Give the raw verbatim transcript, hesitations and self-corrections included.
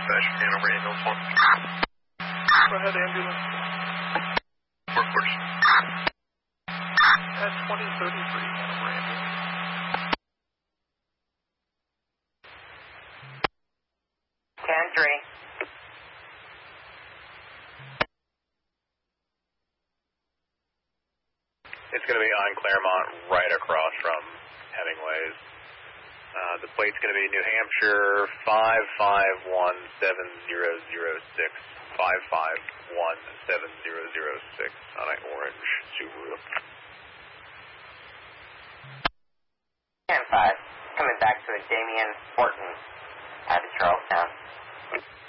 dispatch, Hanover ambulance one. Go ahead, ambulance. Work orders. At twenty thirty-three, Hanover ambulance. ten three. It's going to be on Claremont, right across from Hemingway's. Uh, the plate's going to be New Hampshire five five one seven zero zero six, five five one seven zero zero six on an orange Subaru. ten five, coming back to a Damien Horton.